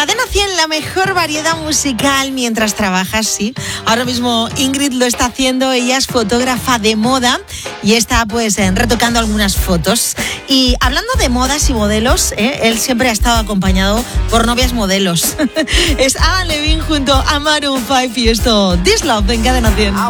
Cadena 100, la mejor variedad musical mientras trabajas, sí. Ahora mismo Ingrid lo está haciendo, ella es fotógrafa de moda y está pues retocando algunas fotos. Y hablando de modas y modelos, él siempre ha estado acompañado por novias modelos. Es Adam Levine junto a Maroon 5 y esto, This Love en Cadena 100.